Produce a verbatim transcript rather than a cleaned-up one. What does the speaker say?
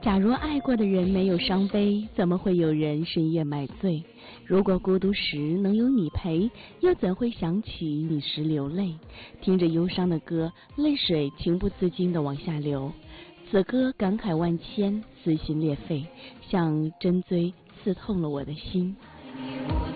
假如爱过的人没有伤悲，怎么会有人深夜买醉？如果孤独时能有你陪，又怎会想起你时流泪？听着忧伤的歌，泪水情不自禁地往下流。此歌感慨万千，撕心裂肺，像针锥刺痛了我的心。